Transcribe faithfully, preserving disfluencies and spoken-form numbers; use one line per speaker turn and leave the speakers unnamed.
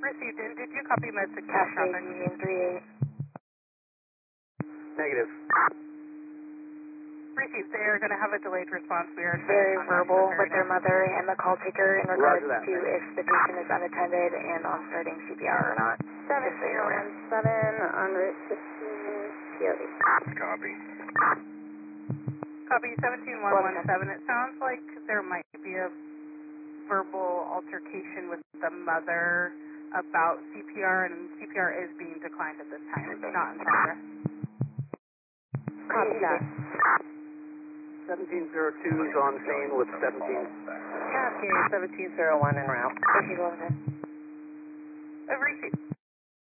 Received. And did you copy med six
Cafe
traffic?
Union three eight.
Negative.
Received. They are going to have a delayed response. We are
Very
contact
verbal
them
with
very
their
now.
mother and the call taker in regards
Roger that.
to if the patient is unattended and on starting C P R or not.
seven
Just so you're
zero
aware.
one seven on Route fifteen, P O D.
Copy.
Copy seventeen one one seven. It sounds like there might be a verbal altercation with the mother about C P R, and C P R is being declined at this time. It's not in progress.
Copy that.
seventeen oh two is on scene with seventeen.
Cascade seventeen oh one en route.
If you go with it.
Uh, received.